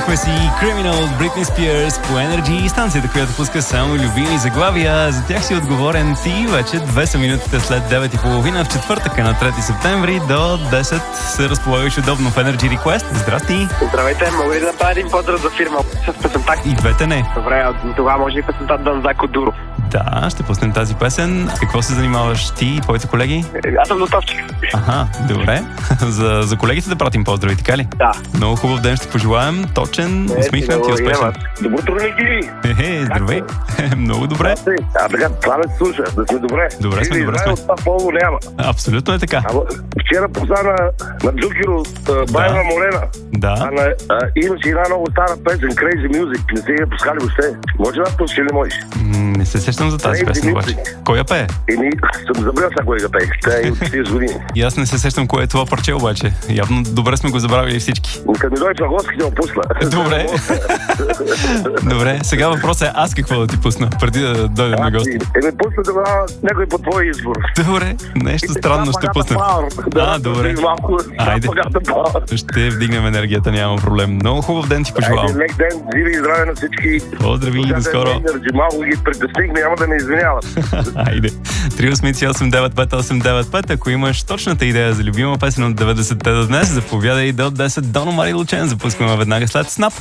Чухме си Criminal от Britney Spears по Energy, станцията, която пуска само любими заглавия. За тях си отговорен ти. Вече 2 са минутите след 9:30 в четвъртъка на 3 септември до 10 се разполагаш удобно в Energy Request. Здрасти! Здравейте, мога ли да направя един поздрав за фирма с песента? И двете не. Добре, тогава може ли песента Данзако Дуро? Да, ще пуснем тази песен. С какво се занимаваш ти и твоите колеги? Аз съм доставчик. Аха, добре. За колегите да пратим поздрави, така ли? Да. Много хубав ден ще пожелаем. Точен, усмихнат и успешен. Доброто Ники! Здравей! Много добре. Така, това не слуша, да сме добре. Добре сме, добре сме. От това поло няма. Абсолютно е така. Вчера позна на Джукиро Байва Морена. Да. Имаше една много стара песен, Crazy Music. Не се я пускали въобще. Може да пускаш или можеш? Не се сещам за тази песен обаче. Кой я пее? Съм забрал сега кой я пее. Тя е от 40 години. И аз не се сещам кое е това парче обаче. Явно добре сме го забравили всички. Като ми дойде Плагоски, ще го пусна. Добре. Добре, сега въпросът е аз какво да ти пусна, преди да дойдем на гости. Пусна тогава някой по твой избор. Добре, нещо странно ще пусна. Добре. Айде. Ще вдигнем енергията, няма проблем. Много хубав ден ти пожелавам. Лек ден, живи и здраве на всички. Поздрави и до скоро. Малко ги притесних, няма да ме извиняват. Айде. 388-958-958. Ако имаш точната идея за любима песен от 90-те до днес, заповядай до 10 Дон Мари Лучен. Запускаме веднага след Снап.